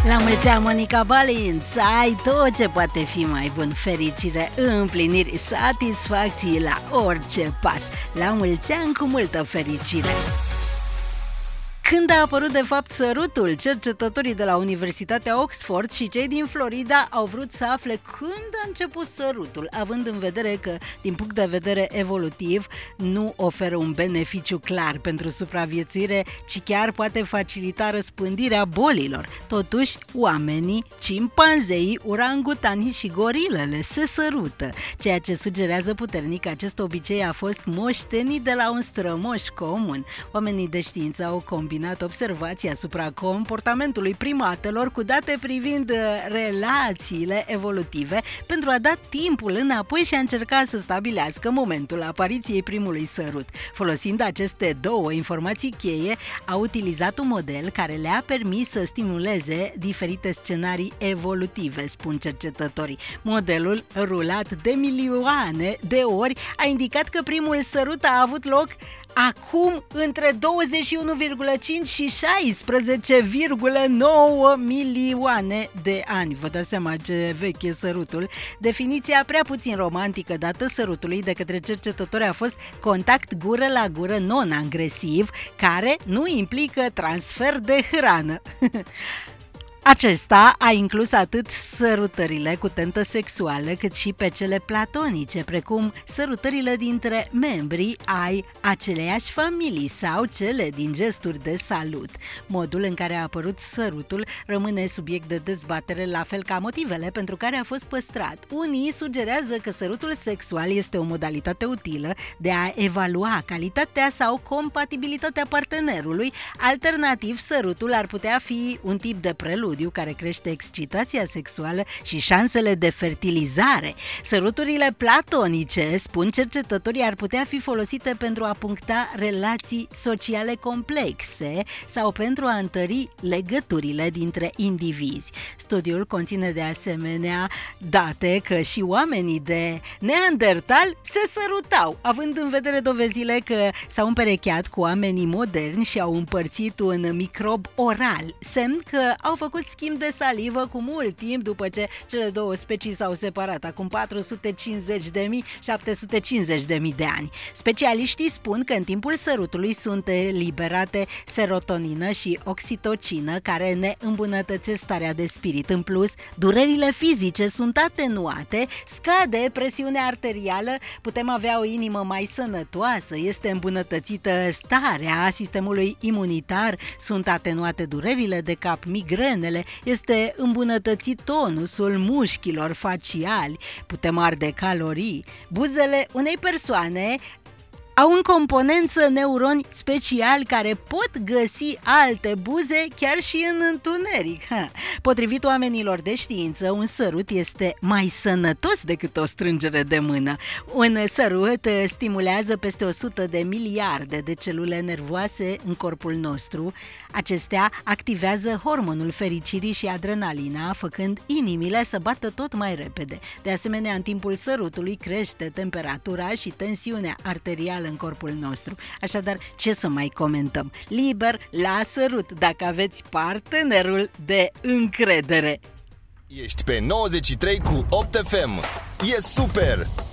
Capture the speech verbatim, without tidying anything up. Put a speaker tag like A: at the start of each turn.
A: La mulți ani, Monica Balinț, ai tot ce poate fi mai bun: fericire, împliniri, satisfacții la orice pas. La mulți ani cu multă fericire. Când a apărut de fapt sărutul, cercetătorii de la Universitatea Oxford și cei din Florida au vrut să afle când a început sărutul, având în vedere că, din punct de vedere evolutiv, nu oferă un beneficiu clar pentru supraviețuire, ci chiar poate facilita răspândirea bolilor. Totuși, oamenii, cimpanzeii, urangutanii și gorilele se sărută, ceea ce sugerează puternic că acest obicei a fost moștenit de la un strămoș comun. Oamenii de știință au combinat observații asupra comportamentului primatelor cu date privind relațiile evolutive pentru a da timpul înapoi și a încerca să stabilească momentul apariției primului sărut. Folosind aceste două informații cheie, a utilizat un model care le-a permis să stimuleze diferite scenarii evolutive, spun cercetătorii. Modelul, rulat de milioane de ori, a indicat că primul sărut a avut loc acum între douăzeci și unu virgulă cinci și șaisprezece virgulă nouă milioane de ani. Vă dați seama ce vechi e sărutul. Definiția prea puțin romantică dată sărutului de către cercetători a fost contact gură la gură non-agresiv, care nu implică transfer de hrană. Acesta a inclus atât sărutările cu tentă sexuală, cât și pe cele platonice, precum sărutările dintre membrii ai aceleiași familii sau cele din gesturi de salut. Modul în care a apărut sărutul rămâne subiect de dezbatere, la fel ca motivele pentru care a fost păstrat. Unii sugerează că sărutul sexual este o modalitate utilă de a evalua calitatea sau compatibilitatea partenerului. Alternativ, sărutul ar putea fi un tip de preludiu care crește excitația sexuală și șansele de fertilizare. Săruturile platonice, spun cercetătorii, ar putea fi folosite pentru a puncta relații sociale complexe sau pentru a întări legăturile dintre indivizi. Studiul conține de asemenea date că și oamenii de Neandertal se sărutau, având în vedere dovezile că s-au împerecheat cu oamenii moderni și au împărțit un microb oral, semn că au făcut schimb de salivă cu mult timp după ce cele două specii s-au separat, acum patru sute cincizeci de mii - șapte sute cincizeci de mii de ani. Specialiștii spun că în timpul sărutului sunt eliberate serotonină și oxitocină, care ne îmbunătățesc starea de spirit. În plus, durerile fizice sunt atenuate, scade presiunea arterială, putem avea o inimă mai sănătoasă, este îmbunătățită starea sistemului imunitar, sunt atenuate durerile de cap, migrenele, este îmbunătățit tonusul mușchilor faciali, putem arde calorii. Buzele unei persoane au în componență neuroni speciali care pot găsi alte buze chiar și în întuneric. Ha. Potrivit oamenilor de știință, un sărut este mai sănătos decât o strângere de mână. Un sărut stimulează peste o sută de miliarde de celule nervoase în corpul nostru. Acestea activează hormonul fericirii și adrenalina, făcând inimile să bată tot mai repede. De asemenea, în timpul sărutului crește temperatura și tensiunea arterială în corpul nostru. Așadar, ce să mai comentăm? Liber la sărut, dacă aveți partenerul de încredere.
B: Ești pe nouăzeci și trei cu opt F M. E super!